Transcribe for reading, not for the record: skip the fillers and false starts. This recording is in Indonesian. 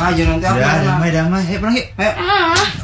aja nanti aku. Udah, damai. Ayo pulang yuk. Ayo.